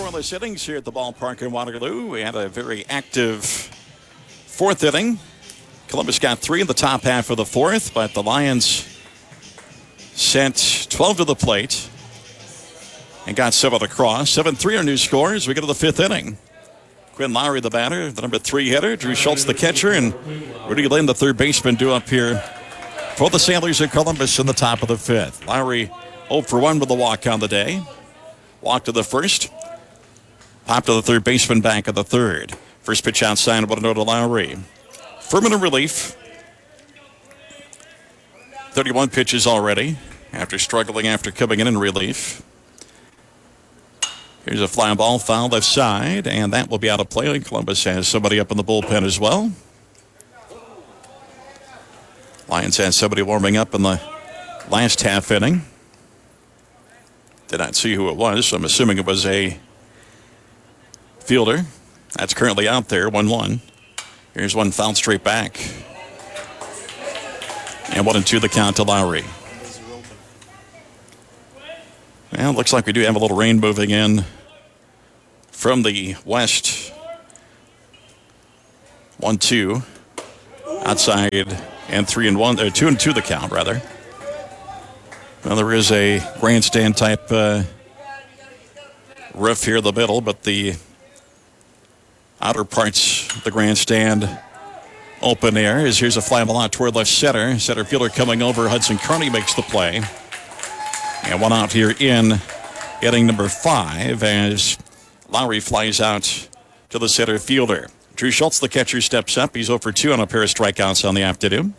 scoreless innings here at the ballpark in Waterloo. We had a very active fourth inning. Columbus got 3 in the top half of the fourth, but the Lions sent 12 to the plate and got 7 across. 7-3 our new scores. We go to the fifth inning. Quinn Lowry, the batter, the number 3 hitter. Drew Schultz, the catcher, and Rudy Lynn, the third baseman, due up here for the Sailors of Columbus in the top of the fifth. Lowry 0 for 1 with a walk on the day. Walk to the first. Pop to the third baseman, back of the third. First pitch outside, 1-0 to Lowry. Furman in relief. 31 pitches already after struggling after coming in relief. Here's a fly ball, foul left side, and that will be out of play. Columbus has somebody up in the bullpen as well. Lions had somebody warming up in the last half inning. Did not see who it was, so I'm assuming it was a fielder. That's currently out there, 1-1. Here's one fouled straight back. And 1-2 the count to Lowry. Well, looks like we do have a little rain moving in from the west. 1-2 outside, and 3-1, 2-2 the count rather. Well, there is a grandstand type roof here in the middle, but the outer parts of the grandstand open air. Here's a fly ball out toward left center. Center fielder coming over. Hudson Carney makes the play. And one out here in inning number 5 as Lowry flies out to the center fielder. Drew Schultz, the catcher, steps up. He's 0 for 2 on a pair of strikeouts on the afternoon.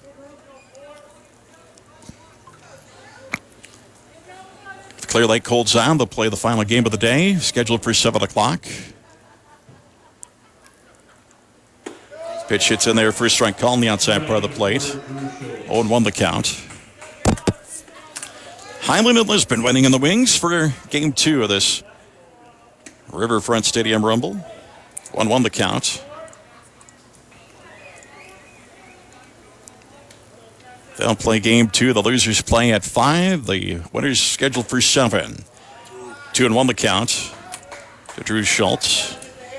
Clear Lake holds on. They'll play the final game of the day, scheduled for 7 o'clock. Pitch hits in there, first strike call on the outside part of the plate. 0-1 the count. Highland and Lisbon waiting in the wings for game 2 of this Riverfront Stadium Rumble. 1-1 the count. They'll play game 2. The losers play at 5. The winners scheduled for 7. 2-1 the count to Drew Schultz.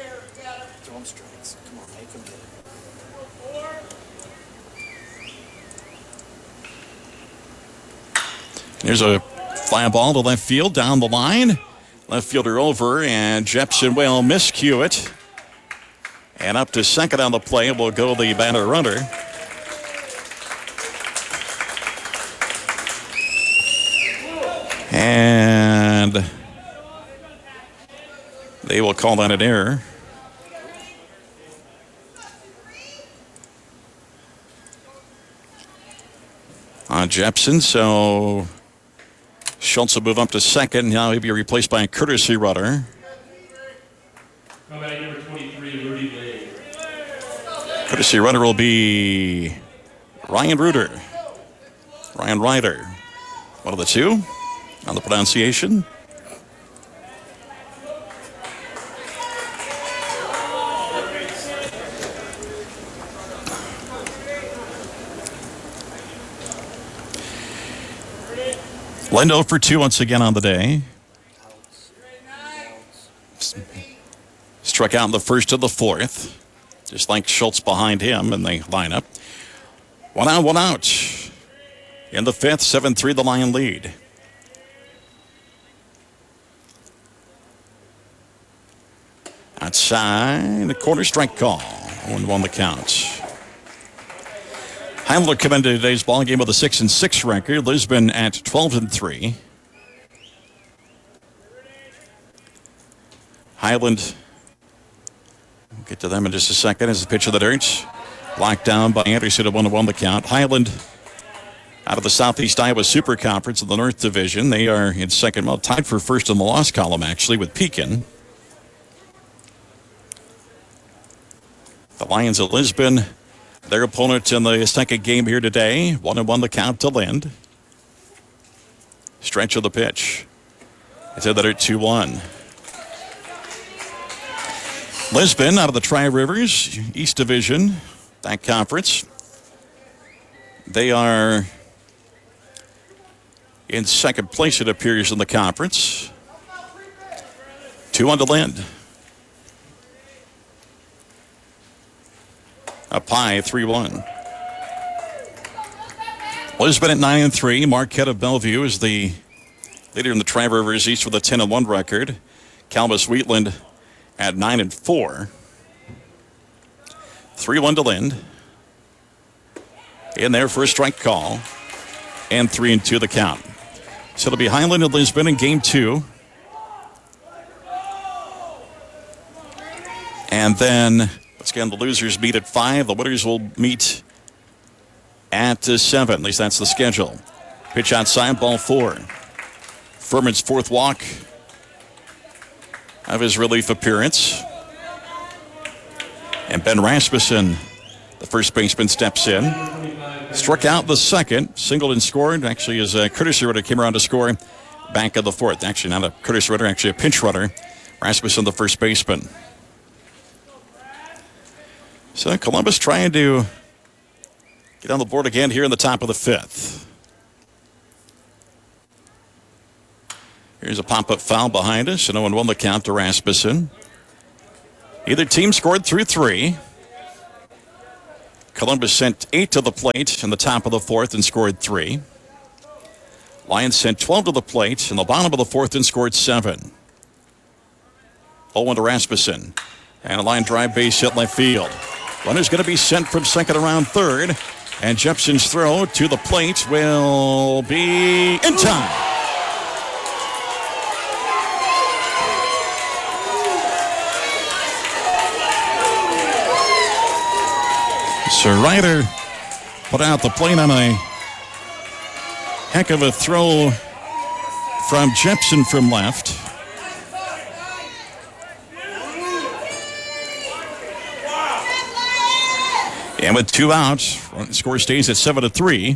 There's a fly ball to left field down the line. Left fielder over, and Jepson will miscue it. And up to second on the play will go the batter runner. And they will call that an error. On Jepson, so Schultz will move up to second. Now he'll be replaced by a courtesy runner. Number 23, Rudy Lane. Courtesy runner will be Ryan Ryder. One of the two on the pronunciation. Lendo for 2 once again on the day. Struck out in the first of the fourth. Just like Schultz behind him in the lineup. 1 out, 1 out. In the fifth, 7-3 the Lion lead. Outside, a quarter strike call. 1-1 the count. Highland will come into today's ball game with a 6-6 record. Lisbon at 12-3. Highland, we'll get to them in just a second as the pitch of the dirt. Locked down by Anderson at 1-1 the count. Highland out of the Southeast Iowa Super Conference in the North Division. They are in second, well, tied for first in the loss column actually with Pekin. The Lions of Lisbon, their opponent in the second game here today. 1-1 the count to Lind. Stretch of the pitch. It's in the dirt 2-1. Lisbon out of the Tri-Rivers East Division, that conference. They are in second place, it appears, in the conference. 2-1 to Lind. Up high, 3-1. Lisbon at 9-3. Marquette of Bellevue is the leader in the Tri-Rivers East with a 10-1 record. Columbus Wheatland at 9-4. 3-1 to Lind. In there for a strike call. And 3-2 the count. So it'll be Highland and Lisbon in game 2. And then, once again, the losers meet at 5. The winners will meet at 7. At least that's the schedule. Pitch outside, ball 4. Furman's fourth walk of his relief appearance. And Ben Rasmussen, the first baseman, steps in. Struck out the second. Singled and scored. Actually, as Curtis Ritter came around to score back of the fourth. Actually, not a Curtis Ritter, actually a pinch runner. Rasmussen, the first baseman. So Columbus trying to get on the board again here in the top of the 5th. Here's a pop-up foul behind us, and no one won the count to Rasmussen. Either team scored through 3. Columbus sent 8 to the plate in the top of the 4th and scored 3. Lions sent 12 to the plate in the bottom of the 4th and scored 7. 0-1 to Rasmussen. And a line drive base hit left field. Runner's going to be sent from second around third. And Jepson's throw to the plate will be in time. Sir Ryder put out the plate on a heck of a throw from Jepson from left. And with 2 outs, score stays at 7-3.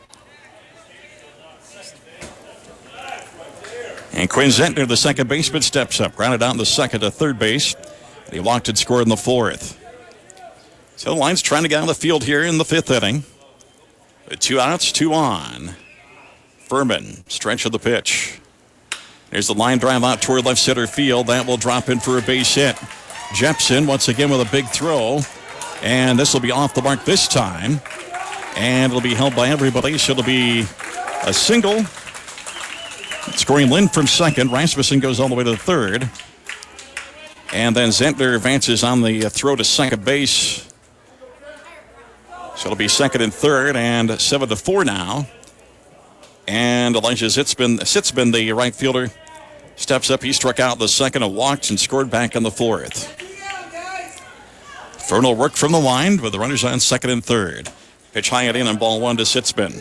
And Quinn Zentner, the second baseman, steps up. Grounded out in the second to third base. And he walked and scored in the 4th. So the Lions trying to get on the field here in the 5th inning. With 2 outs, 2 on. Furman, stretch of the pitch. There's the line drive out toward left center field. That will drop in for a base hit. Jepson once again with a big throw. And this will be off the mark this time. And it'll be held by everybody. So it'll be a single. Scoring Lind from second. Rasmussen goes all the way to the third. And then Zentner advances on the throw to second base. So it'll be second and third, and 7-4 now. And Elijah Sitzman, the right fielder, steps up. He struck out the second and walked and scored back in the 4th. Fernal work from the line with the runners on second and third. Pitch high and in on ball 1 to Sitzman.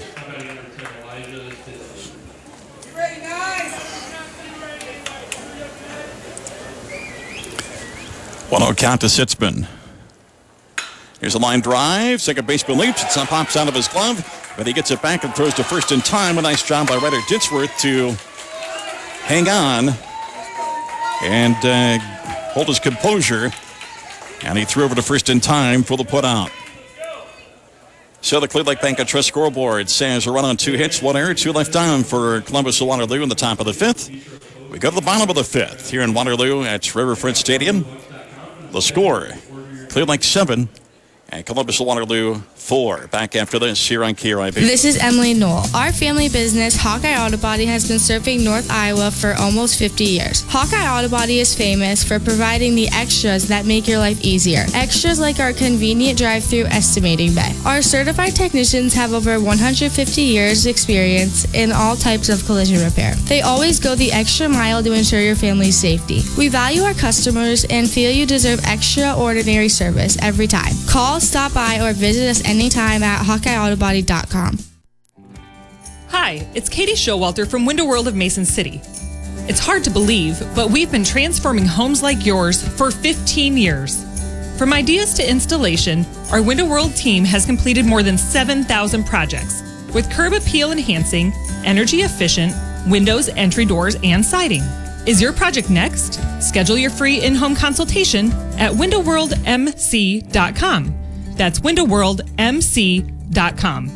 1-0 count to Sitzman. Here's a line drive. Second baseman leaps. It pops out of his glove, but he gets it back and throws to first in time. A nice job by Ryder Dinsworth to hang on and hold his composure. And he threw over to first in time for the putout. So the Clear Lake Bank and Trust scoreboard says a run on 2 hits, 1 error, 2 left on for Columbus of Waterloo in the top of the 5th. We go to the bottom of the 5th here in Waterloo at Riverfront Stadium. The score, Clear Lake 7 and Columbus of Waterloo 4. Back after this here on KRIV. This is Emily Knoll. Our family business, Hawkeye Auto Body, has been serving North Iowa for almost 50 years. Hawkeye Auto Body is famous for providing the extras that make your life easier. Extras like our convenient drive-through estimating bay. Our certified technicians have over 150 years experience in all types of collision repair. They always go the extra mile to ensure your family's safety. We value our customers and feel you deserve extraordinary service every time. Call, stop by, or visit us anytime at HawkeyeAutoBody.com. Hi, it's Katie Showalter from Window World of Mason City. It's hard to believe, but we've been transforming homes like yours for 15 years. From ideas to installation, our Window World team has completed more than 7,000 projects with curb appeal enhancing, energy efficient, windows, entry doors, and siding. Is your project next? Schedule your free in-home consultation at windowworldmc.com. That's windowworldmc.com.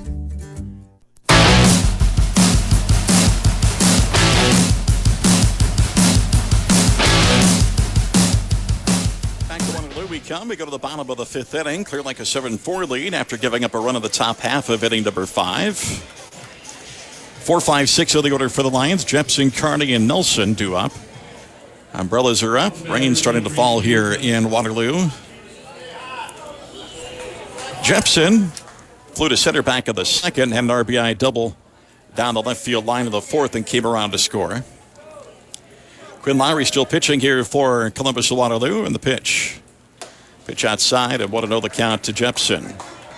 come. We go to the bottom of the fifth inning. Clear Lake a 7-4 lead after giving up a run in the top half of inning number 5. 4, 5, 6 of the order for the Lions. Jepson, Kearney, and Nelson due up. Umbrellas are up. Rain starting to fall here in Waterloo. Jepson flew to center back of the second, had an RBI double down the left field line of the fourth and came around to score. Quinn Lowry still pitching here for Columbus of Waterloo, and the pitch. Pitch outside, and 1-0 the count to Jepson.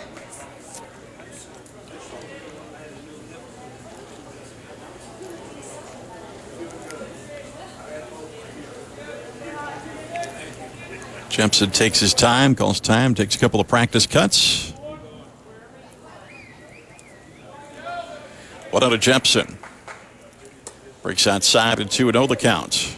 Jepson takes his time, calls time, takes a couple of practice cuts. 1-0 to Jepson. Breaks outside and 2-0 the count.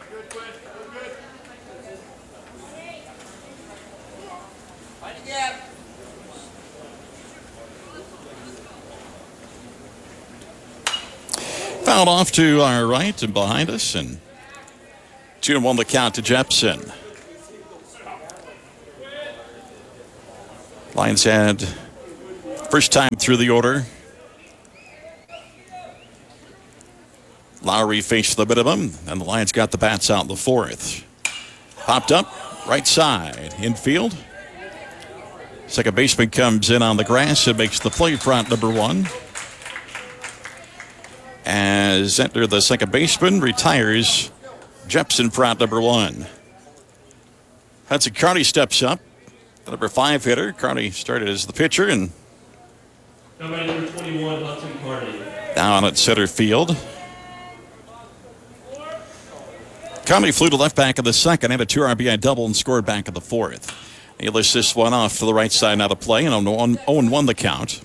Fouled off to our right and behind us, and 2-1 the count to Jepson. Lions had first time through the order. Lowry faced the minimum, and the Lions got the bats out in the fourth. Popped up, right side, infield. Second baseman comes in on the grass and makes the play for out number 1. As enter the second baseman, retires Jepson for out number 1. Hudson Kearney steps up. The number 5 hitter. Kearney started as the pitcher, and Number 21, Hudson Kearney. down at center field. Kearney flew to left back of the second, had a 2 RBI double and scored back of the fourth. He lists this one off to the right side out of play, and 0-1 the count.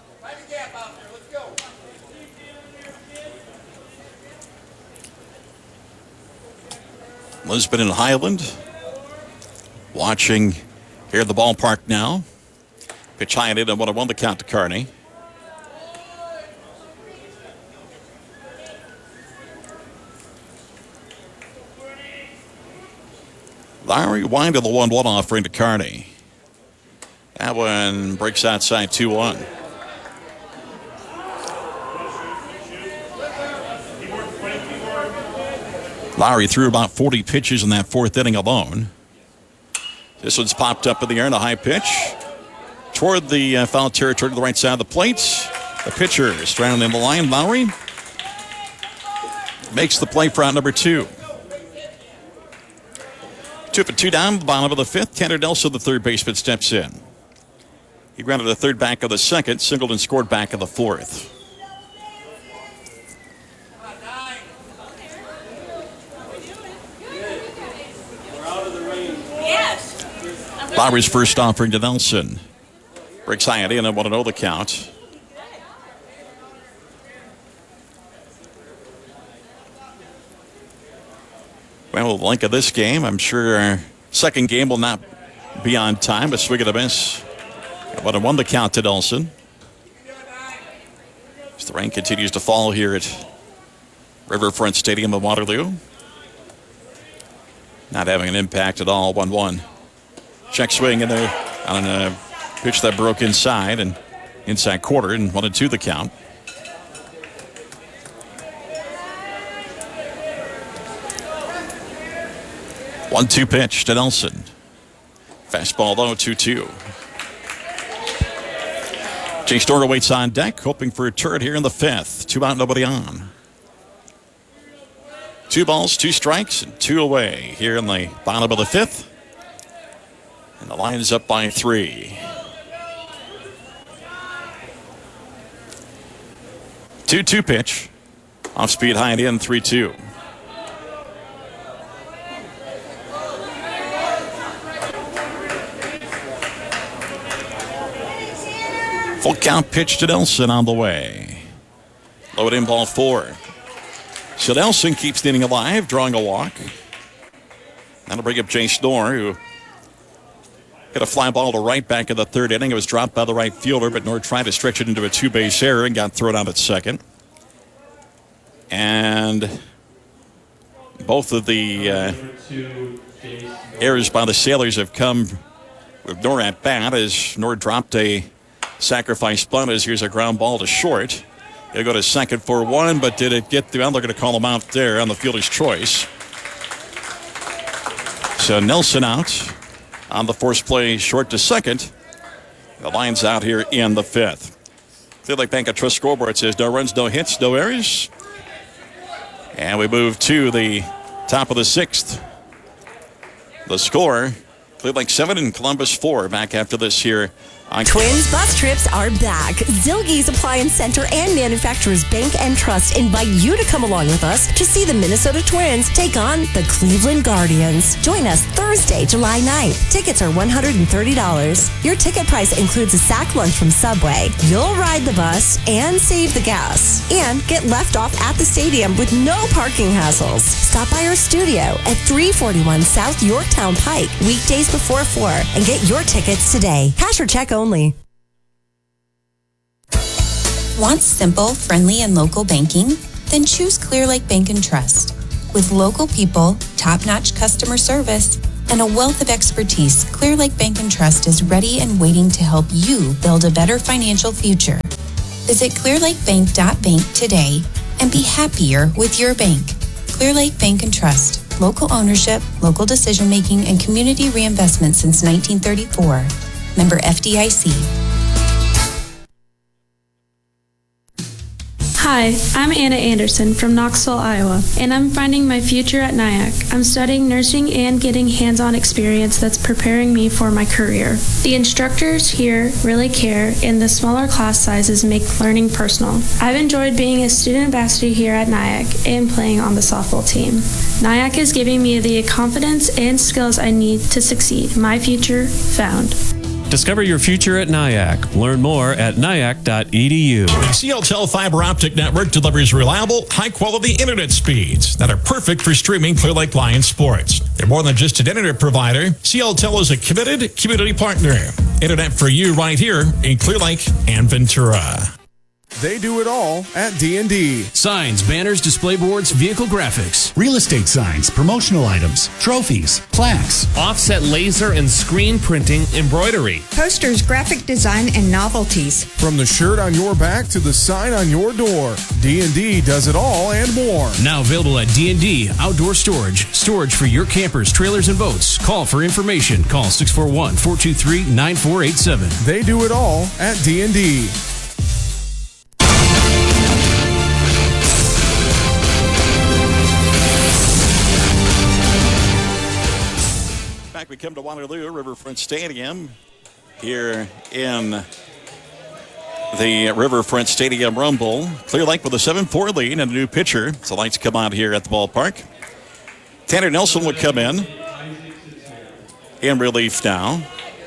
Lisbon and Highland watching here at the ballpark now. Pitch high and in, and 1-1 the count to Kearney. Lowry winded the 1-1 offering to Kearney. That one breaks outside 2-1. Lowry threw about 40 pitches in that fourth inning alone. This one's popped up in the air in a high pitch toward the foul territory to the right side of the plate. The pitcher is stranded in the line. Lowry makes the play for out number 2. 2 for 2 down, bottom of the fifth. Tanner Nelson, the third baseman, steps in. He grounded the third back of the second, singled and scored back of the fourth. Lowry's first offering to Nelson. Breaks high and in, and 1-0 the count. Well, the length of this game, I'm sure our second game will not be on time. A swing and a miss. 1-1 the count to Nelson. As the rain continues to fall here at Riverfront Stadium in Waterloo. Not having an impact at all. 1-1. Check swing in there on a pitch that broke inside and inside quarter, and 1-2 the count. One-two pitch to Nelson. Fastball low, 2-2. Chase Dorner waits on deck, hoping for a turret here in the fifth. 2 out, nobody on. 2 balls, 2 strikes, and 2 away here in the bottom of the fifth. And the Lions up by 3. 2-2 pitch. Off speed high and in, 3-2. Full count pitch to Nelson on the way. Low in ball 4. So Nelson keeps the inning alive, drawing a walk. That'll bring up Chase Dorner, who hit a fly ball to right back in the third inning. It was dropped by the right fielder, but Dorner tried to stretch it into a 2-base error and got thrown out at second. And Both of the Number 2, James errors by the Sailors have come with Nor at bat as Nor dropped a sacrifice bunt as here's a ground ball to short. It'll go to second for 1, but did it get through? They're going to call him out there on the fielder's choice. So Nelson out on the force play short to second. The Lions out here in the 5th. Clear Lake Bank and Trust scoreboard says no runs, no hits, no errors. And we move to the top of the 6th. The score, Clear Lake 7 and Columbus 4. Back after this here on Twins bus trips are back. Zilge's Appliance Center and Manufacturers Bank and Trust invite you to come along with us to see the Minnesota Twins take on the Cleveland Guardians. Join us Thursday, July 9th. Tickets are $130. Your ticket price includes a sack lunch from Subway. You'll ride the bus and save the gas. And get left off at the stadium with no parking hassles. Stop by our studio at 341 South Yorktown Pike, weekdays before 4, and get your tickets today. Cash or check only. Want simple, friendly, and local banking? Then choose Clear Lake Bank and Trust. With local people, top-notch customer service, and a wealth of expertise, Clear Lake Bank and Trust is ready and waiting to help you build a better financial future. Visit clearlakebank.bank today and be happier with your bank. Clear Lake Bank and Trust. Local ownership, local decision-making, and community reinvestment since 1934. Member FDIC. Hi, I'm Anna Anderson from Knoxville, Iowa, and I'm finding my future at NIAC. I'm studying nursing and getting hands-on experience that's preparing me for my career. The instructors here really care, and the smaller class sizes make learning personal. I've enjoyed being a student ambassador here at NIAC and playing on the softball team. NIAC is giving me the confidence and skills I need to succeed. My future found. Discover your future at NIAC. Learn more at niac.edu. CLTel Fiber Optic Network delivers reliable, high-quality internet speeds that are perfect for streaming Clear Lake Lions sports. They're more than just an internet provider. CLTel is a committed community partner. Internet for you right here in Clear Lake and Ventura. They do it all at D&D. Signs, banners, display boards, vehicle graphics. Real estate signs, promotional items, trophies, plaques. Offset laser and screen printing, embroidery. Posters, graphic design, and novelties. From the shirt on your back to the sign on your door, D&D does it all and more. Now available at D&D Outdoor Storage. Storage for your campers, trailers, and boats. Call for information. Call 641-423-9487. They do it all at D&D. We come to Waterloo Riverfront Stadium here in the Riverfront Stadium Rumble. Clear Lake with a 7-4 lead and a new pitcher. So lights come out here at the ballpark. Tanner Nelson will come in relief now.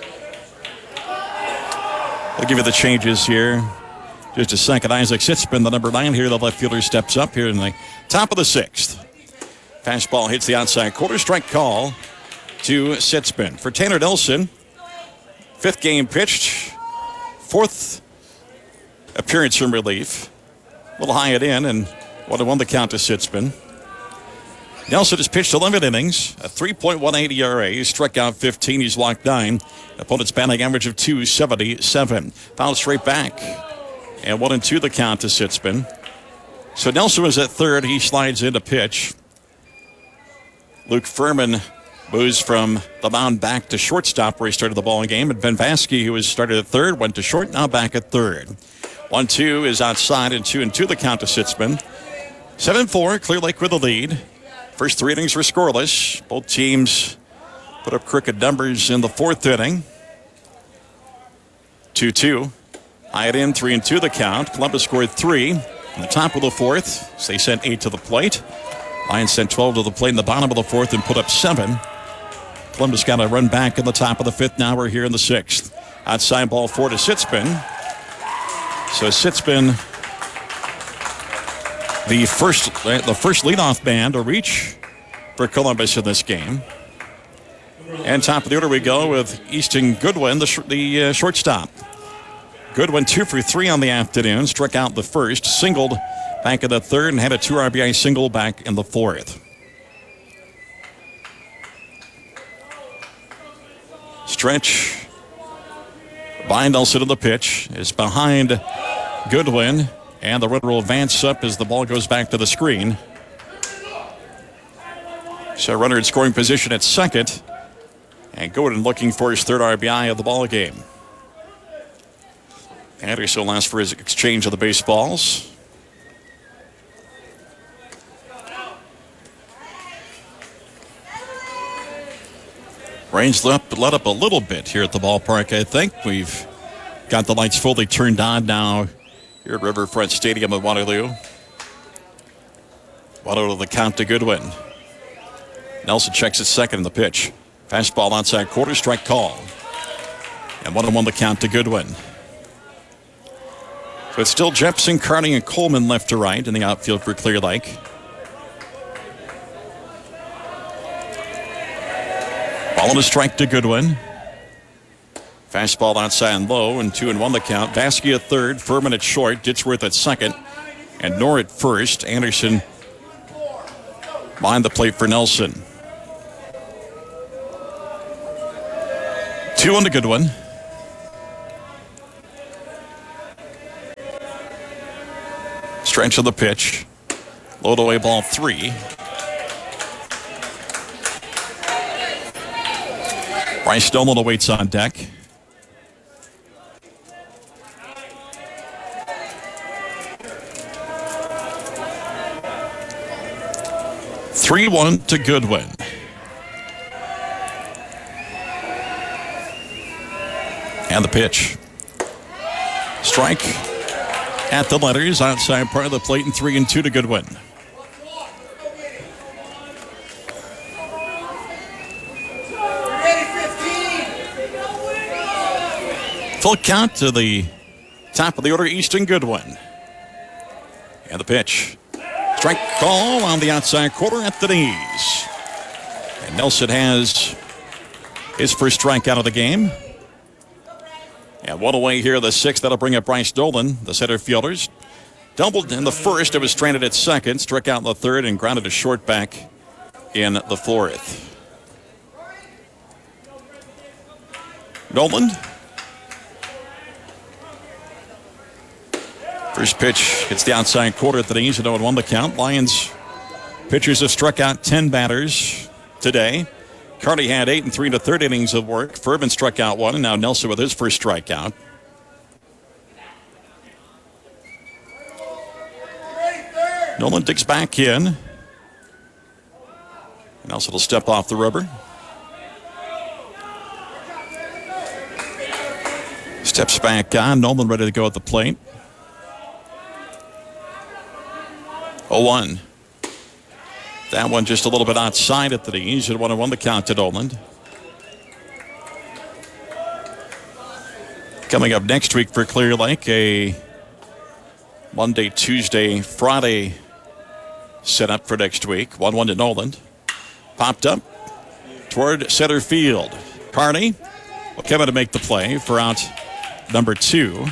I'll give you the changes here. Just a second. Isaac Sitzman, the number 9 here. The left fielder steps up here in the top of the 6th. Fastball hits the outside corner. Strike call to Sitzman. For Tanner Nelson, 5th game pitched, 4th appearance from relief. A little high it in, and 1-1 the count to Sitzman. Nelson has pitched 11 innings, a 3.18 ERA. He struck out 15. He's walked 9. Opponent's batting average of .277. Fouled straight back, and 1-2 the count to Sitzman. So Nelson was at third. He slides in to pitch. Luke Furman moves from the mound back to shortstop where he started the ball game. And Ben Vasky, who was started at third, went to short, now back at third. 1-2 is outside, and 2-2 the count to Sitzman. 7-4, Clear Lake with the lead. First 3 innings were scoreless. Both teams put up crooked numbers in the 4th inning. 2-2. High it in, 3-2 the count. Columbus scored 3 in the top of the 4th. So they sent 8 to the plate. Lions sent 12 to the plate in the bottom of the 4th and put up 7. Columbus got a run back in the top of the 5th. Now we're here in the 6th. Outside ball 4 to Sitzman. So Sitzman, the first leadoff man to reach for Columbus in this game. And top of the order we go with Easton Goodwin, the shortstop. Goodwin 2 for 3 on the afternoon. Struck out the first, singled back in the 3rd, and had a 2 RBI single back in the 4th. Stretch by Nelson in the pitch is behind Goodwin, and the runner will advance up as the ball goes back to the screen. So runner in scoring position at second, and Goodwin looking for his third RBI of the ball game. Anderson will ask for his exchange of the baseballs. Rain's let up a little bit here at the ballpark, I think. We've got the lights fully turned on now here at Riverfront Stadium in Waterloo. 1-0 to the count to Goodwin. Nelson checks his second in the pitch. Fastball outside quarter, strike call. And 1-1 the count to Goodwin. So it's still Jepson, Carney, and Coleman left to right in the outfield for Clear Lake. Ball on a strike to Goodwin. Fastball outside and low, and 2-1 the count. Vasky at third, Furman at short, Ditchworth at second, and Knorr at first. Anderson behind the plate for Nelson. 2-1 to Goodwin. Stretch of the pitch. Low away ball 3. Bryce Dolan awaits on deck. (3-1) to Goodwin. And the pitch. Strike at the letters, outside part of the plate, and 3-2 to Goodwin. Full count to the top of the order, Easton Goodwin. And the pitch. Strike call on the outside quarter at the knees. And Nelson has his first strikeout of the game. And one away here, the sixth. That'll bring up Bryce Dolan, the center fielders. Doubled in the first. It was stranded at second. Struck out in the third and grounded a short back in the fourth. Dolan. First pitch hits the outside quarter at the knees, and 0-1 the count. Lions pitchers have struck out 10 batters today. Carney had 8 and 3 to third innings of work. Furman struck out 1, and now Nelson with his first strikeout. Nolan digs back in. Nelson will step off the rubber. Steps back on. Nolan ready to go at the plate. 0-1. That one just a little bit outside at the knees. And 1-1 the count to Nolan. Coming up next week for Clear Lake, a Monday, Tuesday, Friday setup for next week. 1-1 to Nolan. Popped up toward center field. Carney will come in to make the play for out number 2.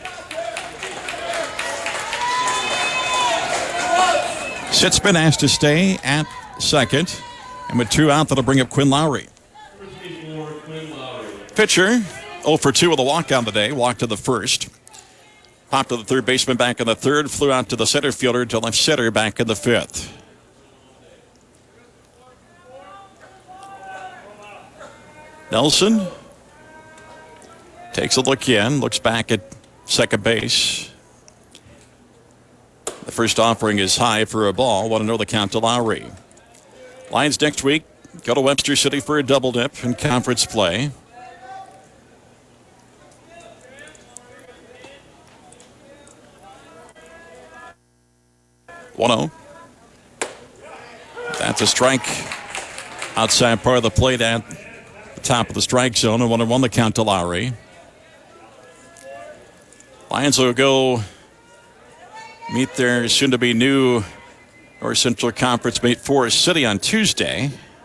Sitzman asked to stay at second. And with 2 out, that'll bring up Quinn Lowry. Pitcher, 0 for 2 with a walk on the day. Walked to the first. Popped to the third baseman back in the third. Flew out to the center fielder to left center back in the fifth. Nelson takes a look in. Looks back at second base. The first offering is high for a ball. 1-0 the count to Lowry. Lions next week go to Webster City for a double dip in conference play. That's a strike outside part of the plate at the top of the strike zone. And 1-1 the count to Lowry. Lions will go meet their soon-to-be new North Central Conference mate Forest City on Tuesday.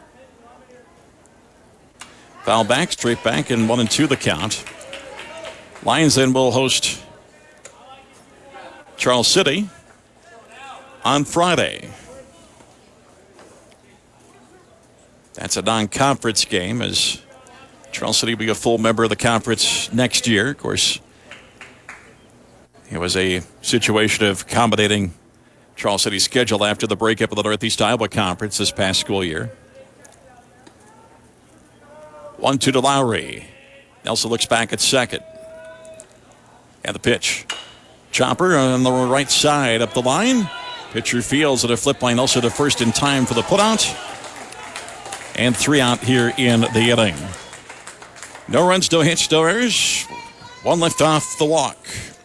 Foul back, straight back, and 1-2 the count. Lions then will host Charles City on Friday. That's a non-conference game as Charles City will be a full member of the conference next year. Of course, it was a situation of accommodating Charles City's schedule after the breakup of the Northeast Iowa Conference this past school year. 1-2 to Lowry. Nelson looks back at second. And the pitch. Chopper on the right side up the line. Pitcher fields at a flip line also to first in time for the putout. And 3 out here in the inning. No runs, no hits, no errors. 1 left off the walk.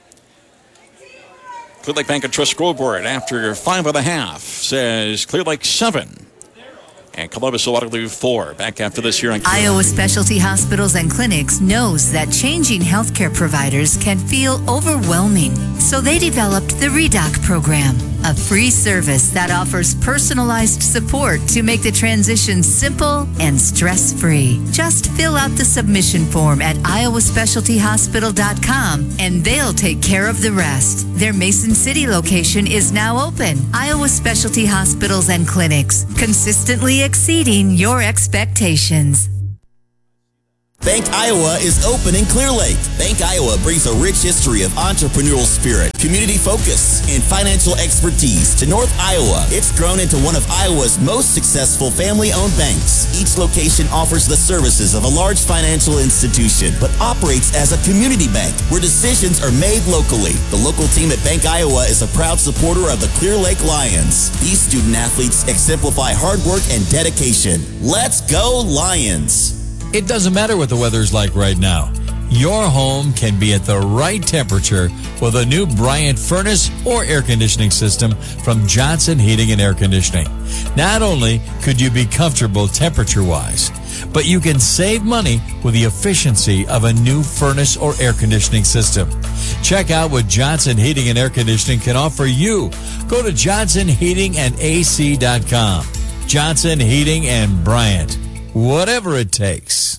Clear Lake Bank and Trust scoreboard after 5.5 says Clear Lake 7. And Columbus Waterloo 4. Back after this here on Iowa Specialty Hospitals and Clinics knows that changing healthcare providers can feel overwhelming. So they developed the ReDoc program, a free service that offers personalized support to make the transition simple and stress-free. Just fill out the submission form at iowaspecialtyhospital.com and they'll take care of the rest. Their Mason City location is now open. Iowa Specialty Hospitals and Clinics, consistently exceeding your expectations. Bank Iowa is open in Clear Lake. Bank Iowa brings a rich history of entrepreneurial spirit, community focus, and financial expertise to North Iowa. It's grown into one of Iowa's most successful family-owned banks. Each location offers the services of a large financial institution, but operates as a community bank where decisions are made locally. The local team at Bank Iowa is a proud supporter of the Clear Lake Lions. These student athletes exemplify hard work and dedication. Let's go Lions! It doesn't matter what the weather's like right now. Your home can be at the right temperature with a new Bryant furnace or air conditioning system from Johnson Heating and Air Conditioning. Not only could you be comfortable temperature-wise, but you can save money with the efficiency of a new furnace or air conditioning system. Check out what Johnson Heating and Air Conditioning can offer you. Go to johnsonheatingandac.com. Johnson Heating and Bryant. Whatever it takes.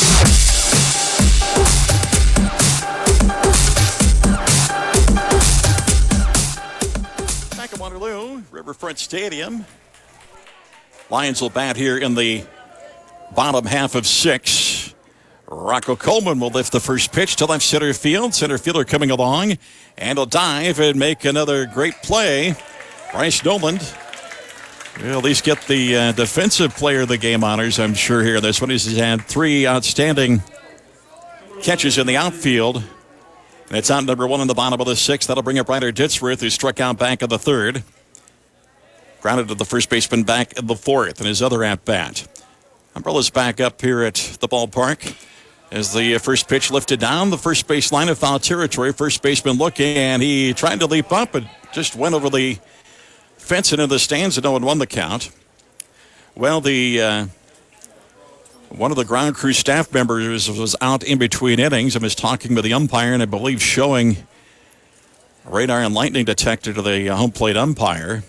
Back at Waterloo, Riverfront Stadium. Lions will bat here in the bottom half of 6. Rocco Coleman will lift the first pitch to left center field. Center fielder coming along, and he'll dive and make another great play. Bryce Noland will at least get the defensive player of the game honors, I'm sure, here. This one he's had 3 outstanding catches in the outfield. And it's out number 1 in the bottom of the 6th. That'll bring up Ryder Ditzworth, who struck out back in the 3rd. Grounded to the first baseman back in the 4th in his other at-bat. Umbrella's back up here at the ballpark as the first pitch lifted down. The first base line of foul territory. First baseman looking, and he tried to leap up, but just went over the fence into the stands, and no one won the count. Well, the one of the ground crew staff members was out in between innings and was talking with the umpire, and I believe showing a radar and lightning detector to the home plate umpire.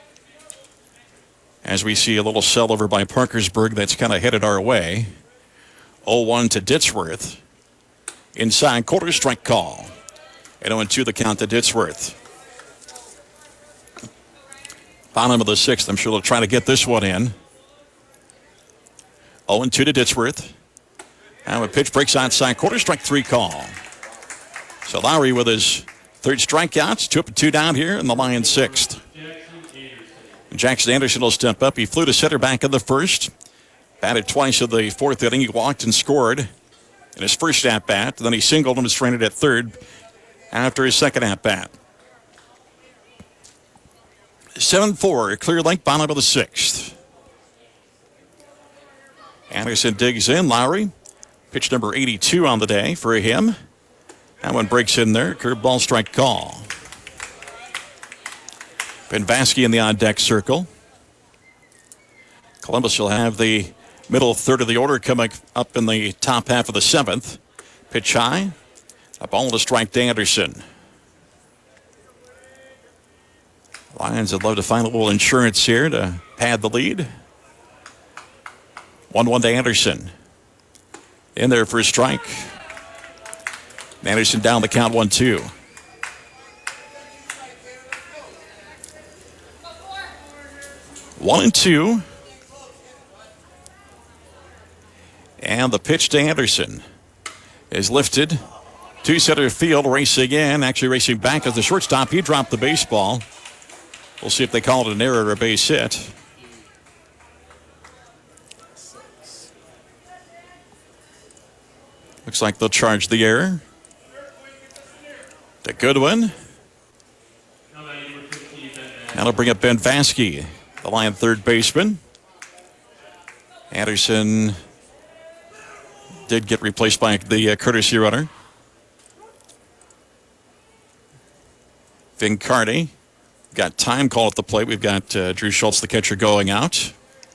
As we see a little cell over by Parkersburg that's kind of headed our way. 0-1 to Ditzworth. Inside quarter strike call. And 0-2 the count to Ditzworth. Bottom of the 6th. I'm sure they'll try to get this one in. 0-2 to Ditzworth. Now a pitch breaks outside. Quarter strike 3 call. So Lowry with his 3rd strikeouts. 2 up and 2 down here in the Lions 6th. Jackson Anderson will step up. He flew to center back in the 1st. Batted twice in the 4th inning. He walked and scored in his first at-bat. Then he singled and was stranded at 3rd after his 2nd at-bat. 7-4, Clear Lake, bottom of the 6th. Anderson digs in. Lowry, pitch number 82 on the day for him. That one breaks in there. Curveball strike call. Benvaski in the on-deck circle. Columbus will have the middle 3rd of the order coming up in the top half of the 7th. Pitch high. A ball to strike to Anderson. Lions would love to find a little insurance here to pad the lead. 1-1 to Anderson. In there for a strike. Anderson down the count 1-2. One and 2. And the pitch to Anderson is lifted to center field, racing in, actually racing back as the shortstop. He dropped the baseball. We'll see if they call it an error or a base hit. Looks like they'll charge the error. To Goodwin. That'll bring up Ben Vasky, the Lion third baseman. Anderson did get replaced by the courtesy runner. Vincardi got time call at the plate. We've got Drew Schultz, the catcher, going out.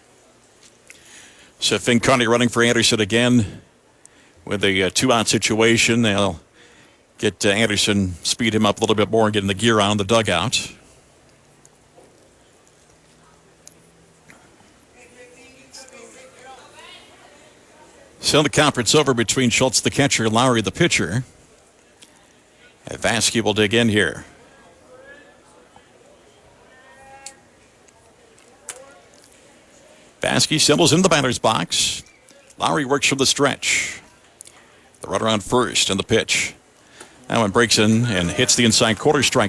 So Vincardi running for Anderson again with a two-out situation. They'll get Anderson, speed him up a little bit more and get in the gear on the dugout. So the conference over between Schultz, the catcher, and Lowry, the pitcher. And Vasky will dig in here. Vasky symbols in the batter's box. Lowry works from the stretch. The runner on first and the pitch. That one breaks in and hits the inside quarter, strike